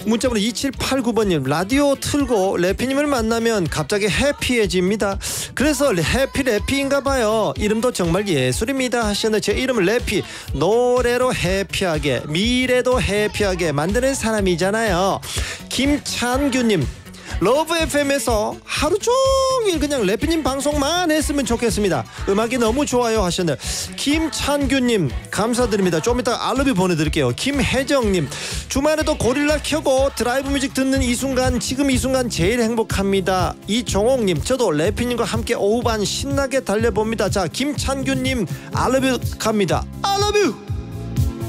문자번호 2789번님, 라디오 틀고 래피님을 만나면 갑자기 해피해집니다. 그래서 해피 래피인가봐요. 이름도 정말 예술입니다 하셨는데, 제 이름은 래피, 노래로 해피하게 미래도 해피하게 만드는 사람이잖아요. 김찬규님, 러브 FM에서 하루 종일 그냥 래피님 방송만 했으면 좋겠습니다. 음악이 너무 좋아요 하셨네요. 김찬규님 감사드립니다. 좀 이따 알러뷰 보내드릴게요. 김혜정님, 주말에도 고릴라 켜고 드라이브 뮤직 듣는 이 순간, 지금 이 순간 제일 행복합니다. 이종옥님, 저도 래피님과 함께 오후 반 신나게 달려봅니다. 자, 김찬규님 알러뷰 갑니다. 알러뷰.